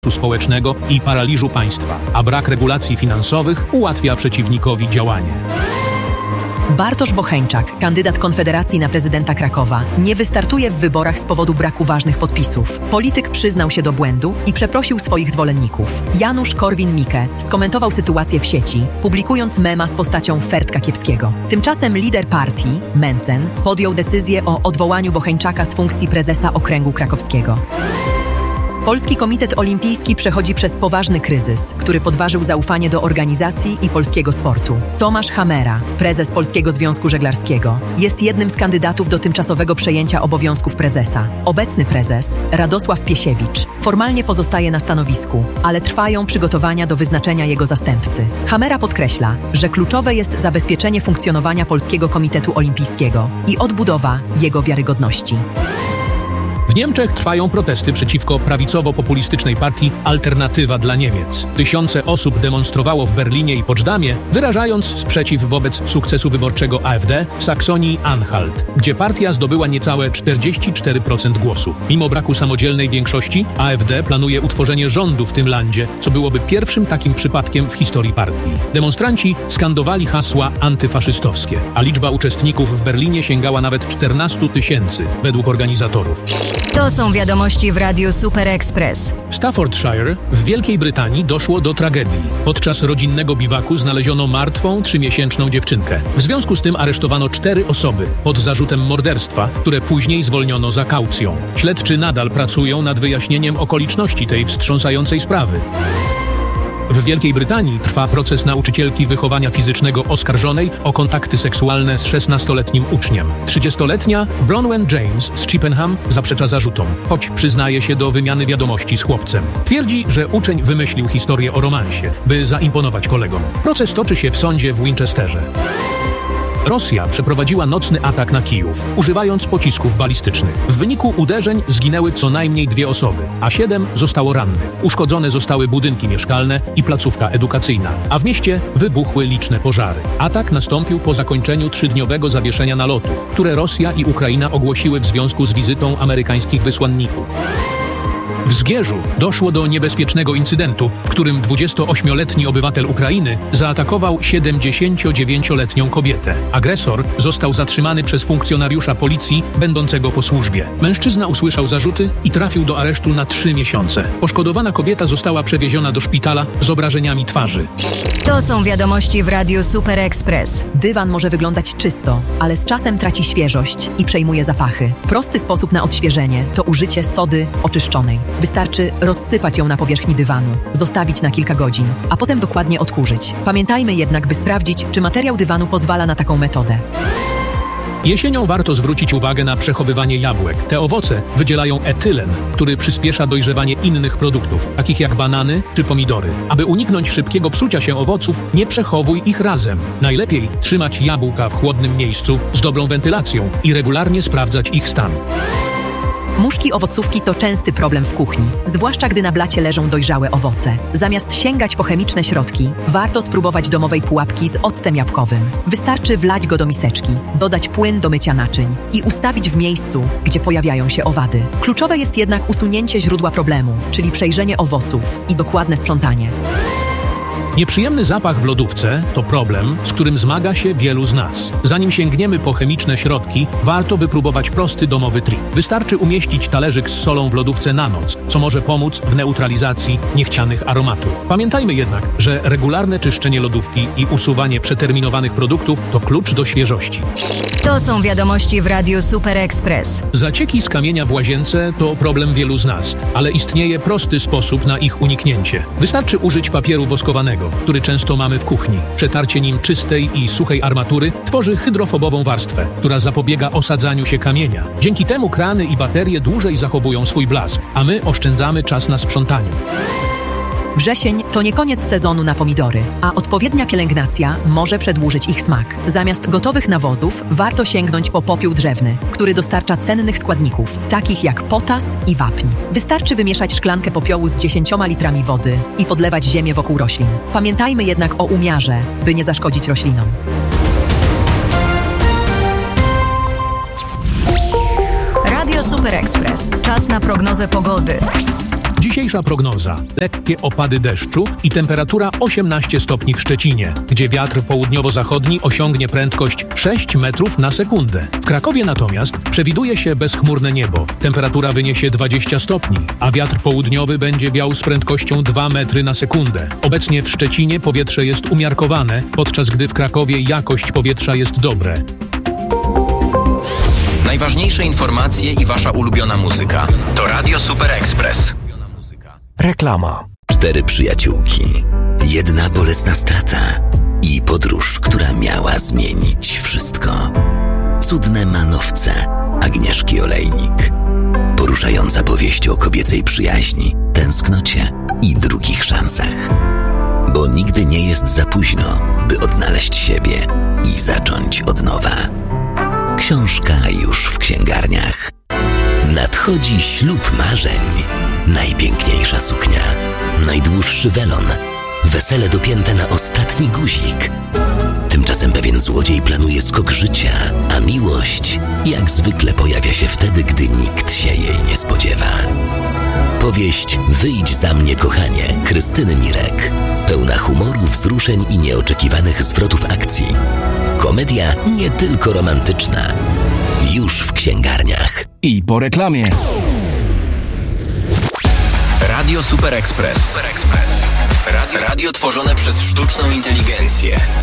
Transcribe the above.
społecznego i paraliżu państwa, a brak regulacji finansowych ułatwia przeciwnikowi działanie. Bartosz Bocheńczak, kandydat Konfederacji na prezydenta Krakowa, nie wystartuje w wyborach z powodu braku ważnych podpisów. Polityk przyznał się do błędu i przeprosił swoich zwolenników. Janusz Korwin-Mikke skomentował sytuację w sieci, publikując mema z postacią Fertka Kiepskiego. Tymczasem lider partii, Mencen, podjął decyzję o odwołaniu Bocheńczaka z funkcji prezesa Okręgu Krakowskiego. Polski Komitet Olimpijski przechodzi przez poważny kryzys, który podważył zaufanie do organizacji i polskiego sportu. Tomasz Hamera, prezes Polskiego Związku Żeglarskiego, jest jednym z kandydatów do tymczasowego przejęcia obowiązków prezesa. Obecny prezes, Radosław Piesiewicz, formalnie pozostaje na stanowisku, ale trwają przygotowania do wyznaczenia jego zastępcy. Hamera podkreśla, że kluczowe jest zabezpieczenie funkcjonowania Polskiego Komitetu Olimpijskiego i odbudowa jego wiarygodności. W Niemczech trwają protesty przeciwko prawicowo-populistycznej partii Alternatywa dla Niemiec. Tysiące osób demonstrowało w Berlinie i Poczdamie, wyrażając sprzeciw wobec sukcesu wyborczego AfD w Saksonii-Anhalt, gdzie partia zdobyła niecałe 44% głosów. Mimo braku samodzielnej większości, AfD planuje utworzenie rządu w tym landzie, co byłoby pierwszym takim przypadkiem w historii partii. Demonstranci skandowali hasła antyfaszystowskie, a liczba uczestników w Berlinie sięgała nawet 14 000 według organizatorów. To są wiadomości w Radiu Super Express. W Staffordshire w Wielkiej Brytanii doszło do tragedii. Podczas rodzinnego biwaku znaleziono martwą 3-miesięczną dziewczynkę. W związku z tym aresztowano 4 osoby pod zarzutem morderstwa, które później zwolniono za kaucją. Śledczy nadal pracują nad wyjaśnieniem okoliczności tej wstrząsającej sprawy. W Wielkiej Brytanii trwa proces nauczycielki wychowania fizycznego oskarżonej o kontakty seksualne z 16-letnim uczniem. 30-letnia Bronwen James z Chippenham zaprzecza zarzutom, choć przyznaje się do wymiany wiadomości z chłopcem. Twierdzi, że uczeń wymyślił historię o romansie, by zaimponować kolegom. Proces toczy się w sądzie w Winchesterze. Rosja przeprowadziła nocny atak na Kijów, używając pocisków balistycznych. W wyniku uderzeń zginęły co najmniej 2 osoby, a 7 zostało rannych. Uszkodzone zostały budynki mieszkalne i placówka edukacyjna, a w mieście wybuchły liczne pożary. Atak nastąpił po zakończeniu 3-dniowego zawieszenia nalotów, które Rosja i Ukraina ogłosiły w związku z wizytą amerykańskich wysłanników. W Zgierzu doszło do niebezpiecznego incydentu, w którym 28-letni obywatel Ukrainy zaatakował 79-letnią kobietę. Agresor został zatrzymany przez funkcjonariusza policji będącego po służbie. Mężczyzna usłyszał zarzuty i trafił do aresztu na 3 miesiące. Poszkodowana kobieta została przewieziona do szpitala z obrażeniami twarzy. To są wiadomości w Radiu Super Express. Dywan może wyglądać czysto, ale z czasem traci świeżość i przejmuje zapachy. Prosty sposób na odświeżenie to użycie sody oczyszczonej. Wystarczy rozsypać ją na powierzchni dywanu, zostawić na kilka godzin, a potem dokładnie odkurzyć. Pamiętajmy jednak, by sprawdzić, czy materiał dywanu pozwala na taką metodę. Jesienią warto zwrócić uwagę na przechowywanie jabłek. Te owoce wydzielają etylen, który przyspiesza dojrzewanie innych produktów, takich jak banany czy pomidory. Aby uniknąć szybkiego psucia się owoców, nie przechowuj ich razem. Najlepiej trzymać jabłka w chłodnym miejscu z dobrą wentylacją i regularnie sprawdzać ich stan. Muszki owocówki to częsty problem w kuchni, zwłaszcza gdy na blacie leżą dojrzałe owoce. Zamiast sięgać po chemiczne środki, warto spróbować domowej pułapki z octem jabłkowym. Wystarczy wlać go do miseczki, dodać płyn do mycia naczyń i ustawić w miejscu, gdzie pojawiają się owady. Kluczowe jest jednak usunięcie źródła problemu, czyli przejrzenie owoców i dokładne sprzątanie. Nieprzyjemny zapach w lodówce to problem, z którym zmaga się wielu z nas. Zanim sięgniemy po chemiczne środki, warto wypróbować prosty domowy trik. Wystarczy umieścić talerzyk z solą w lodówce na noc, co może pomóc w neutralizacji niechcianych aromatów. Pamiętajmy jednak, że regularne czyszczenie lodówki i usuwanie przeterminowanych produktów to klucz do świeżości. To są wiadomości w Radiu Super Express. Zacieki z kamienia w łazience to problem wielu z nas, ale istnieje prosty sposób na ich uniknięcie. Wystarczy użyć papieru woskowanego, który często mamy w kuchni. Przetarcie nim czystej i suchej armatury tworzy hydrofobową warstwę, która zapobiega osadzaniu się kamienia. Dzięki temu krany i baterie dłużej zachowują swój blask, a my oszczędzamy czas na sprzątaniu. Wrzesień to nie koniec sezonu na pomidory, a odpowiednia pielęgnacja może przedłużyć ich smak. Zamiast gotowych nawozów warto sięgnąć po popiół drzewny, który dostarcza cennych składników, takich jak potas i wapń. Wystarczy wymieszać szklankę popiołu z 10 litrami wody i podlewać ziemię wokół roślin. Pamiętajmy jednak o umiarze, by nie zaszkodzić roślinom. Radio Super Express. Czas na prognozę pogody. Dzisiejsza prognoza. Lekkie opady deszczu i temperatura 18 stopni w Szczecinie, gdzie wiatr południowo-zachodni osiągnie prędkość 6 metrów na sekundę. W Krakowie natomiast przewiduje się bezchmurne niebo. Temperatura wyniesie 20 stopni, a wiatr południowy będzie wiał z prędkością 2 metry na sekundę. Obecnie w Szczecinie powietrze jest umiarkowane, podczas gdy w Krakowie jakość powietrza jest dobre. Najważniejsze informacje i wasza ulubiona muzyka to Radio Super Express. Reklama. 4 przyjaciółki, jedna bolesna strata i podróż, która miała zmienić wszystko. Cudne manowce Agnieszki Olejnik. Poruszająca powieść o kobiecej przyjaźni, tęsknocie i drugich szansach. Bo nigdy nie jest za późno, by odnaleźć siebie i zacząć od nowa. Książka już w księgarniach. Nadchodzi ślub marzeń. Najpiękniejsza suknia, najdłuższy welon, wesele dopięte na ostatni guzik. Tymczasem pewien złodziej planuje skok życia, a miłość jak zwykle pojawia się wtedy, gdy nikt się jej nie spodziewa. Powieść Wyjdź za mnie, kochanie, Krystyny Mirek. Pełna humoru, wzruszeń i nieoczekiwanych zwrotów akcji. Komedia nie tylko romantyczna. Już w księgarniach. I po reklamie. Radio Super Express. Radio tworzone przez sztuczną inteligencję.